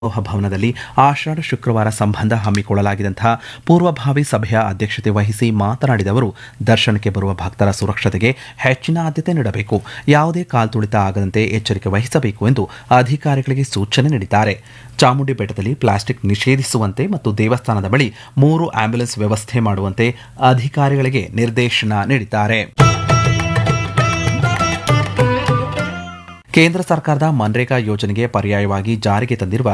ಭವನದಲ್ಲಿ ಆಷಾಢ ಶುಕ್ರವಾರ ಸಂಬಂಧ ಹಮ್ಮಿಕೊಳ್ಳಲಾಗಿದ್ದಂತಹ ಪೂರ್ವಭಾವಿ ಸಭೆಯ ಅಧ್ಯಕ್ಷತೆ ವಹಿಸಿ ಮಾತನಾಡಿದ ಅವರು, ದರ್ಶನಕ್ಕೆ ಬರುವ ಭಕ್ತರ ಸುರಕ್ಷತೆಗೆ ಹೆಚ್ಚಿನ ಆದ್ಯತೆ ನೀಡಬೇಕು, ಯಾವುದೇ ಕಾಲ್ತುಳಿತ ಆಗದಂತೆ ಎಚ್ಚರಿಕೆ ವಹಿಸಬೇಕು ಎಂದು ಅಧಿಕಾರಿಗಳಿಗೆ ಸೂಚನೆ ನೀಡಿದ್ದಾರೆ. ಚಾಮುಂಡಿ ಬೆಟ್ಟದಲ್ಲಿ ಪ್ಲಾಸ್ಟಿಕ್ ನಿಷೇಧಿಸುವಂತೆ ಮತ್ತು ದೇವಸ್ಥಾನದ ಬಳಿ 3 ಆಂಬ್ಯುಲೆನ್ಸ್ ವ್ಯವಸ್ಥೆ ಮಾಡುವಂತೆ ಅಧಿಕಾರಿಗಳಿಗೆ ನಿರ್ದೇಶನ ನೀಡಿದ್ದಾರೆ. ಕೇಂದ್ರ ಸರ್ಕಾರದ ಮನ್ರೇಗಾ ಯೋಜನೆಗೆ ಪರ್ಯಾಯವಾಗಿ ಜಾರಿಗೆ ತಂದಿರುವ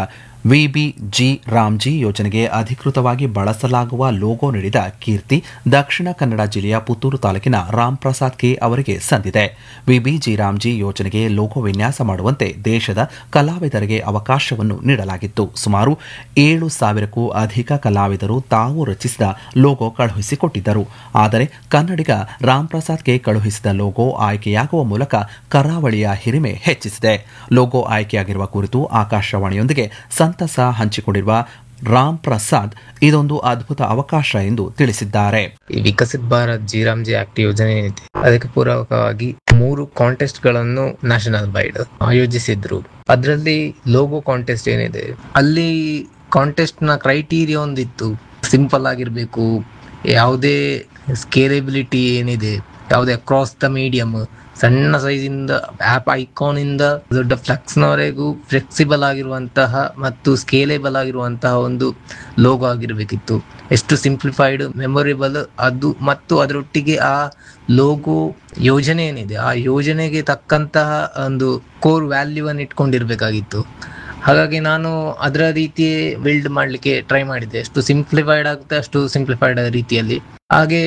ವಿಬಿಜಿ ರಾಮ್ಜಿ ಯೋಜನೆಗೆ ಅಧಿಕೃತವಾಗಿ ಬಳಸಲಾಗುವ ಲೋಗೋ ನೀಡಿದ ಕೀರ್ತಿ ದಕ್ಷಿಣ ಕನ್ನಡ ಜಿಲ್ಲೆಯ ಪುತ್ತೂರು ತಾಲೂಕಿನ ರಾಮ್ ಪ್ರಸಾದ್ ಕೆ ಅವರಿಗೆ ಸಂದಿದೆ. ವಿಬಿಜಿ ರಾಮ್ಜಿ ಯೋಜನೆಗೆ ಲೋಗೋ ವಿನ್ಯಾಸ ಮಾಡುವಂತೆ ದೇಶದ ಕಲಾವಿದರಿಗೆ ಅವಕಾಶವನ್ನು ನೀಡಲಾಗಿತ್ತು. ಸುಮಾರು 7,000ಕ್ಕೂ ಅಧಿಕ ಕಲಾವಿದರು ತಾವು ರಚಿಸಿದ ಲೋಗೋ ಕಳುಹಿಸಿಕೊಟ್ಟಿದ್ದರು. ಆದರೆ ಕನ್ನಡಿಗ ರಾಮ್ ಪ್ರಸಾದ್ ಕೆ ಕಳುಹಿಸಿದ ಲೋಗೋ ಆಯ್ಕೆಯಾಗುವ ಮೂಲಕ ಕರಾವಳಿಯ ಹಿರಿಮೆ ಹೆಚ್ಚಿಸಿದೆ. ಲೋಗೋ ಆಯ್ಕೆಯಾಗಿರುವ ಕುರಿತು ಆಕಾಶವಾಣಿಯೊಂದಿಗೆ ಸಂತಸ ಹಂಚಿಕೊಂಡಿರುವ ರಾಮ್ ಪ್ರಸಾದ್ ಇದೊಂದು ಅದ್ಭುತ ಅವಕಾಶ ಎಂದು ತಿಳಿಸಿದ್ದಾರೆ. ಈ ವಿಕಸಿತ್ ಭಾರತ್ ಜಿರಾಮ್ಜಿ ಆಕ್ಟ್ ಯೋಜನೆ ಏನಿದೆ ಅದಕ್ಕೆ ಪೂರಕವಾಗಿ 3 ಕಾಂಟೆಸ್ಟ್ ಗಳನ್ನು ನ್ಯಾಷನಲ್ ವೈಡ್ ಆಯೋಜಿಸಿದ್ರು. ಅದರಲ್ಲಿ ಲೋಗೋ ಕಾಂಟೆಸ್ಟ್ ಏನಿದೆ ಅಲ್ಲಿ ಕಾಂಟೆಸ್ಟ್ ನ ಕ್ರೈಟೀರಿಯಾ ಒಂದಿತ್ತು. ಸಿಂಪಲ್ ಆಗಿರ್ಬೇಕು, ಯಾವುದೇ ಸ್ಕೇಲೆಬಿಲಿಟಿ ಏನಿದೆ, ಯಾವುದೇ ಅಕ್ರಾಸ್ ದ ಮೀಡಿಯಂ, ಸಣ್ಣ ಸೈಜ್ ಇಂದ ಆಪ್ ಐಕಾನ್ ಇಂದ ದೊಡ್ಡ ಫ್ಲೆಕ್ಸ್ ನವರೆಗೂ ಫ್ಲೆಕ್ಸಿಬಲ್ ಆಗಿರುವಂತಹ ಮತ್ತು ಸ್ಕೇಲೆಬಲ್ ಆಗಿರುವಂತಹ ಒಂದು ಲೋಗೋ ಆಗಿರ್ಬೇಕಿತ್ತು. ಎಷ್ಟು ಸಿಂಪ್ಲಿಫೈಡ್, ಮೆಮೊರೇಬಲ್ ಅದು, ಮತ್ತು ಅದರೊಟ್ಟಿಗೆ ಆ ಲೋಗೋ ಯೋಜನೆ ಏನಿದೆ ಆ ಯೋಜನೆಗೆ ತಕ್ಕಂತಹ ಒಂದು ಕೋರ್ ವ್ಯಾಲ್ಯೂ ಅನ್ನು ಇಟ್ಕೊಂಡಿರ್ಬೇಕಾಗಿತ್ತು. ಹಾಗಾಗಿ ನಾನು ಅದರ ರೀತಿಯೇ ಬಿಲ್ಡ್ ಮಾಡ್ಲಿಕ್ಕೆ ಟ್ರೈ ಮಾಡಿದ್ದೆ. ಎಷ್ಟು ಸಿಂಪ್ಲಿಫೈಡ್ ಆಗುತ್ತೆ ಅಷ್ಟು ಸಿಂಪ್ಲಿಫೈಡ್ ರೀತಿಯಲ್ಲಿ. ಹಾಗೆ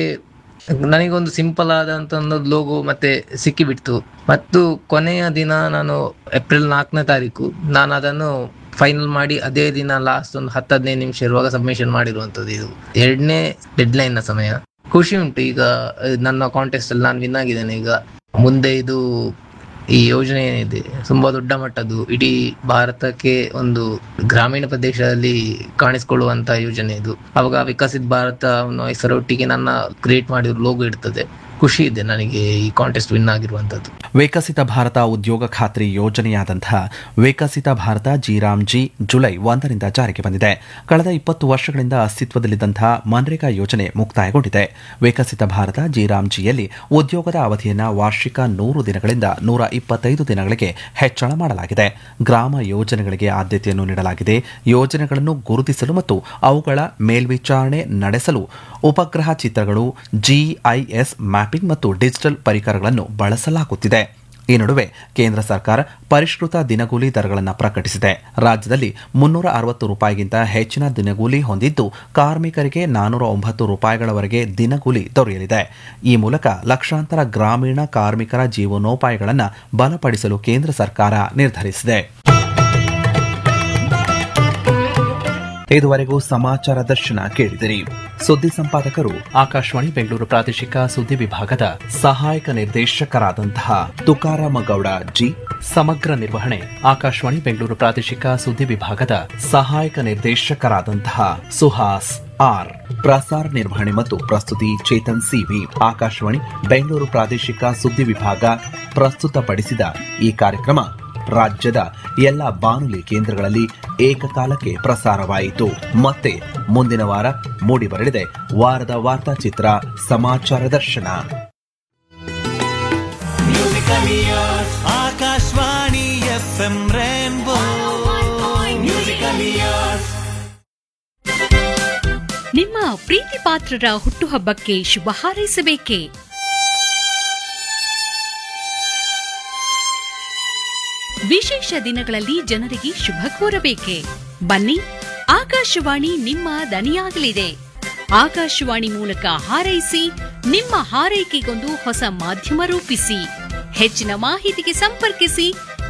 ನನಗೊಂದು ಸಿಂಪಲ್ ಆದಂತ ಒಂದು ಲೋಗೋ ಮತ್ತೆ ಸಿಕ್ಕಿಬಿಡ್ತು. ಮತ್ತು ಕೊನೆಯ ದಿನ ನಾನು ಏಪ್ರಿಲ್ 4ನೇ ತಾರೀಕು ನಾನು ಅದನ್ನು ಫೈನಲ್ ಮಾಡಿ ಅದೇ ದಿನ ಲಾಸ್ಟ್ ಒಂದು 10-15 ನಿಮಿಷ ಇರುವಾಗ ಸಬ್ಮಿಷನ್ ಮಾಡಿರುವಂತದ್ದು. ಇದು 2ನೇ ಡೆಡ್ಲೈನ್ ನ ಸಮಯ. ಖುಷಿ ಉಂಟು. ಈಗ ನನ್ನ ಕಾಂಟೆಸ್ಟ್ ಅಲ್ಲಿ ನಾನು ವಿನ್ ಆಗಿದ್ದೇನೆ. ಈಗ ಮುಂದೆ ಇದು ಈ ಯೋಜನೆ ಏನಿದೆ ತುಂಬಾ ದೊಡ್ಡ ಮಟ್ಟದ್ದು, ಇಡೀ ಭಾರತಕ್ಕೆ ಒಂದು ಗ್ರಾಮೀಣ ಪ್ರದೇಶದಲ್ಲಿ ಕಾಣಿಸಿಕೊಳ್ಳುವಂತಹ ಯೋಜನೆ ಇದು. ಅವಾಗ ವಿಕಸಿತ್ ಭಾರತ ಹೆಸರೊಟ್ಟಿಗೆ ನನ್ನ ಕ್ರಿಯೇಟ್ ಮಾಡಿರೋ ಲೋಗೋ ಇರ್ತದೆ. ಖುಷಿ ಇದೆ ನನಗೆ ಈ ಕಾಂಟೆಸ್ಟ್ ವಿನ್ ಆಗಿರುವಂತದ್ದು. ವಿಕಸಿತ ಭಾರತ ಉದ್ಯೋಗ ಖಾತ್ರಿ ಯೋಜನೆಯಾದಂತಹ ವಿಕಸಿತ ಭಾರತ ಜಿರಾಮ್ಜಿ ಜುಲೈ 1ರಿಂದ ಜಾರಿಗೆ ಬಂದಿದೆ. ಕಳೆದ 20 ವರ್ಷಗಳಿಂದ ಅಸ್ತಿತ್ವದಲ್ಲಿದ್ದಂತಹ ಮನ್ರೇಗಾ ಯೋಜನೆ ಮುಕ್ತಾಯಗೊಂಡಿದೆ. ವಿಕಸಿತ ಭಾರತ ಜಿರಾಮ್ಜಿಯಲ್ಲಿ ಉದ್ಯೋಗದ ಅವಧಿಯನ್ನು ವಾರ್ಷಿಕ 100 ದಿನಗಳಿಂದ 125 ದಿನಗಳಿಗೆ ಹೆಚ್ಚಳ ಮಾಡಲಾಗಿದೆ. ಗ್ರಾಮ ಯೋಜನೆಗಳಿಗೆ ಆದ್ಯತೆಯನ್ನು ನೀಡಲಾಗಿದೆ. ಯೋಜನೆಗಳನ್ನು ಗುರುತಿಸಲು ಮತ್ತು ಅವುಗಳ ಮೇಲ್ವಿಚಾರಣೆ ನಡೆಸಲು ಉಪಗ್ರಹ ಚಿತ್ರಗಳು, ಜಿಐಎಸ್ ಮ್ಯಾಪಿಂಗ್ ಮತ್ತು ಡಿಜಿಟಲ್ ಪರಿಕರಗಳನ್ನು ಬಳಸಲಾಗುತ್ತಿದೆ. ಈ ನಡುವೆ ಕೇಂದ್ರ ಸರ್ಕಾರ ಪರಿಷ್ಕೃತ ದಿನಗೂಲಿ ದರಗಳನ್ನು ಪ್ರಕಟಿಸಿದೆ. ರಾಜ್ಯದಲ್ಲಿ 360 ರೂಪಾಯಿಗಿಂತ ಹೆಚ್ಚಿನ ದಿನಗೂಲಿ ಹೊಂದಿದ್ದು, ಕಾರ್ಮಿಕರಿಗೆ 409 ರೂಪಾಯಿಗಳವರೆಗೆ ದಿನಗೂಲಿ ದೊರೆಯಲಿದೆ. ಈ ಮೂಲಕ ಲಕ್ಷಾಂತರ ಗ್ರಾಮೀಣ ಕಾರ್ಮಿಕರ ಜೀವನೋಪಾಯಗಳನ್ನು ಬಲಪಡಿಸಲು ಕೇಂದ್ರ ಸರ್ಕಾರ ನಿರ್ಧರಿಸಿದೆ. ಇದುವರೆಗೂ ಸಮಾಚಾರ ದರ್ಶನ ಕೇಳಿದಿರಿ. ಸುದ್ದಿ ಸಂಪಾದಕರು ಆಕಾಶವಾಣಿ ಬೆಂಗಳೂರು ಪ್ರಾದೇಶಿಕ ಸುದ್ದಿ ವಿಭಾಗದ ಸಹಾಯಕ ನಿರ್ದೇಶಕರಾದಂತಹ ತುಕಾರಾಮ ಗೌಡ ಜಿ. ಸಮಗ್ರ ನಿರ್ವಹಣೆ ಆಕಾಶವಾಣಿ ಬೆಂಗಳೂರು ಪ್ರಾದೇಶಿಕ ಸುದ್ದಿ ವಿಭಾಗದ ಸಹಾಯಕ ನಿರ್ದೇಶಕರಾದಂತಹ ಸುಹಾಸ್ ಆರ್. ಪ್ರಸಾರ ನಿರ್ವಹಣೆ ಮತ್ತು ಪ್ರಸ್ತುತಿ ಚೇತನ್ ಸಿವಿ. ಆಕಾಶವಾಣಿ ಬೆಂಗಳೂರು ಪ್ರಾದೇಶಿಕ ಸುದ್ದಿ ವಿಭಾಗ ಪ್ರಸ್ತುತಪಡಿಸಿದ ಈ ಕಾರ್ಯಕ್ರಮ ರಾಜ್ಯದ ಎಲ್ಲ ಬಾನುಲಿ ಕೇಂದ್ರಗಳಲ್ಲಿ ಏಕಕಾಲಕ್ಕೆ ಪ್ರಸಾರವಾಯಿತು. ಮತ್ತೆ ಮುಂದಿನ ವಾರ ಮೂಡಿಬರಲಿದೆ ವಾರದ ವಾರ್ತಾಚಿತ್ರ ಸಮಾಚಾರ ದರ್ಶನ. Akashvani FM rainbow musical years. ನಿಮ್ಮ ಪ್ರೀತಿ ಪಾತ್ರರ ಹುಟ್ಟುಹಬ್ಬಕ್ಕೆ ಶುಭ ಹಾರೈಸಬೇಕೇ? ವಿಶೇಷ ದಿನಗಳಲ್ಲಿ ಜನರಿಗೆ ಶುಭ ಕೋರಬೇಕೆ? ಬನ್ನಿ, ಆಕಾಶವಾಣಿ ನಿಮ್ಮ ದನಿಯಾಗಲಿದೆ. ಆಕಾಶವಾಣಿ ಮೂಲಕ ಹಾರೈಸಿ, ನಿಮ್ಮ ಹಾರೈಕೆಗೊಂದು ಹೊಸ ಮಾಧ್ಯಮ ರೂಪಿಸಿ. ಹೆಚ್ಚಿನ ಮಾಹಿತಿಗೆ ಸಂಪರ್ಕಿಸಿ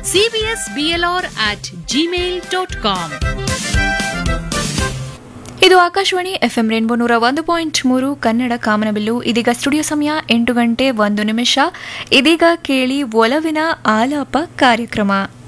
cbsblr@gmail.com. ಇದು ಆಕಾಶವಾಣಿ FM ರೇನ್ಬೋ 101.3 ಕನ್ನಡ ಕಾಮನಬಿಲ್ಲು. ಇದೀಗ ಸ್ಟುಡಿಯೋ ಸಮಯ 8 ಗಂಟೆ 1 ನಿಮಿಷ. ಇದೀಗ ಕೇಳಿ ಒಲವಿನ ಆಲಾಪ ಕಾರ್ಯಕ್ರಮ.